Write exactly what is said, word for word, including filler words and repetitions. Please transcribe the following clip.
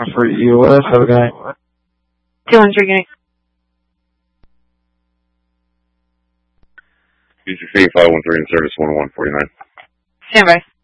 for E O S. Have a good night. two hundred, good night. Future C five one three in service one oh one forty-nine. Stand by.